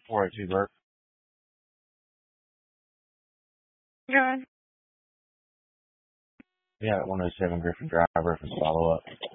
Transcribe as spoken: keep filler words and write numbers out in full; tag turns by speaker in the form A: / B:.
A: four eight two Bert.
B: John.
A: Yeah, one oh seven Griffin Drive reference follow up.